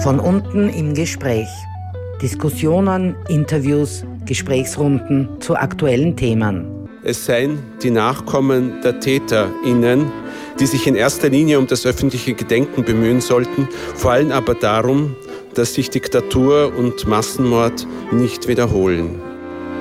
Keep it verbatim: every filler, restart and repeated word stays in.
Von unten im Gespräch. Diskussionen, Interviews, Gesprächsrunden zu aktuellen Themen. Es seien die Nachkommen der TäterInnen, die sich in erster Linie um das öffentliche Gedenken bemühen sollten, vor allem aber darum, dass sich Diktatur und Massenmord nicht wiederholen.